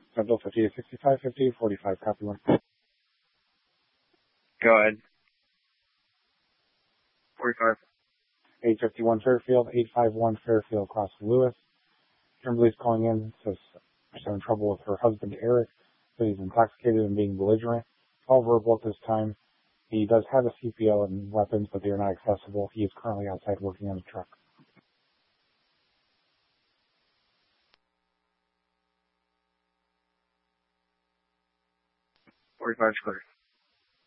Central 50 to 65, 50 to 45, copy one. Go ahead. 45. 851 Fairfield, 851 Fairfield, across Lewis. Kimberly's calling in, says she's having trouble with her husband, Eric, so he's intoxicated and being belligerent. All verbal at this time. He does have a CPL and weapons, but they are not accessible. He is currently outside working on a truck. 45 is clear.